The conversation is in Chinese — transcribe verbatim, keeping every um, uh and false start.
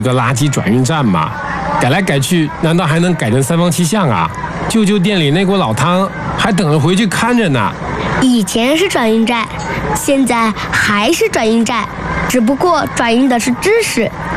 个垃圾转运站嘛，改来改去，难道还能改成三坊七巷啊？舅舅店里那锅老汤还等着回去看着呢。 以前是转运站，现在还是转运站，只不过转运的是知识，